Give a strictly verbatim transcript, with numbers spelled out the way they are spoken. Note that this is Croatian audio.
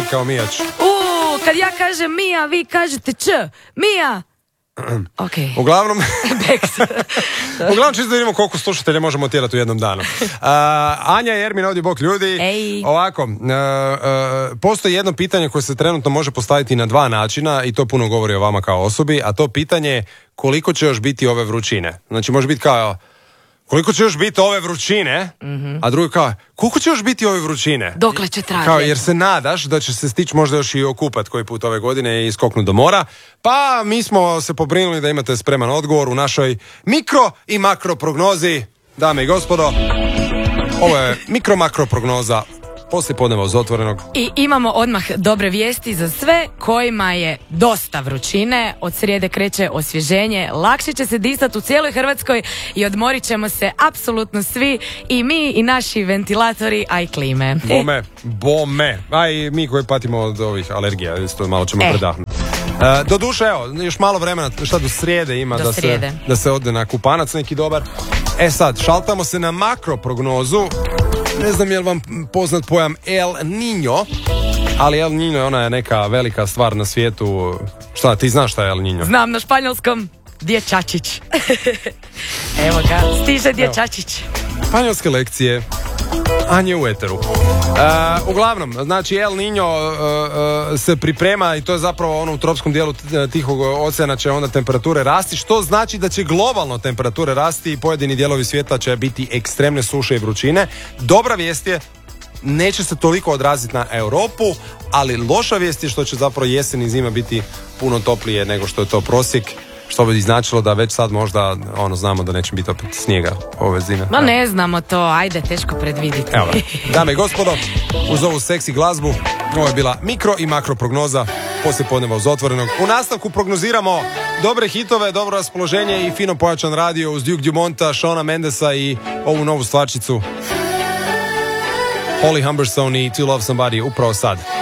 kao Mijač. Uuu, kad ja kažem Mija, vi kažete Č. Mija. Ok. Uglavnom, uglavnom čisto da vidimo koliko slušatelja možemo otjerati u jednom danu. Uh, Anja i Ermin, ovdje bok ljudi. Ej. Ovako, uh, uh, postoji jedno pitanje koje se trenutno može postaviti na dva načina i to puno govori o vama kao osobi, a to pitanje je koliko će još biti ove vrućine. Znači može biti kao koliko će još biti ove vrućine, mm-hmm. a drugi kao, koliko će još biti ove vrućine? Dokle će trajati? Kao, jer se nadaš da će se stići možda još i okupat koji put ove godine i skoknut do mora. Pa mi smo se pobrinuli da imate spreman odgovor u našoj mikro i makro prognozi. Dame i gospodo, ovo je mikro makro prognoza poslije podneva uz Otvorenog. I imamo odmah dobre vijesti za sve kojima je dosta vrućine. Od srijede kreće osvježenje, lakše će se disati u cijeloj Hrvatskoj i odmorit ćemo se apsolutno svi, i mi i naši ventilatori, a i klime. Bome, bome. A i mi koji patimo od ovih alergija, isto malo ćemo e. predahnuti. Uh, do duše, evo, još malo vremena, šta do srijede ima da se, da se ode na kupanac neki dobar. E sad, šaltamo se na makro prognozu. Ne znam je li vam poznat pojam El Niño, ali El Niño je ona je neka velika stvar na svijetu. Šta, ti znaš šta je El Niño? Znam, na španjolskom dječačić. Evo ga, stiže dječačić. Španjolske lekcije, Anje u eteru. Uh, uglavnom, znači El Niño uh, uh, se priprema i to je zapravo ono u tropskom dijelu Tihog oceana će onda temperature rasti, što znači da će globalno temperature rasti i pojedini dijelovi svijeta će biti ekstremne suše i vrućine. Dobra vijest je, neće se toliko odraziti na Europu, ali loša vijest je što će zapravo jesen i zima biti puno toplije nego što je to prosjek. Što bi značilo da već sad možda ono znamo da neće biti opet snijega ove zime. Ma ne znamo to, ajde, teško predvidjeti. Evo, dame i gospodo, uz ovu seksi glazbu, ovo je bila mikro i makro prognoza poslije podneva uz Otvorenog. U nastavku prognoziramo dobre hitove, dobro raspoloženje i fino pojačan radio uz Duke Dumonta, Shona Mendesa i ovu novu stvarčicu Holly Humberstone i To Love Somebody upravo sad.